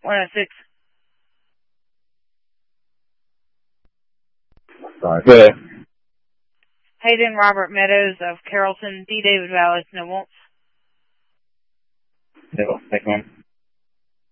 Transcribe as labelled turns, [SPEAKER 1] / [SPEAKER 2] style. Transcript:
[SPEAKER 1] 106.
[SPEAKER 2] Sorry. Go ahead.
[SPEAKER 1] Hayden Robert Meadows of Carrollton, D. David Vallis, no wants.
[SPEAKER 2] No, thank you, ma'am.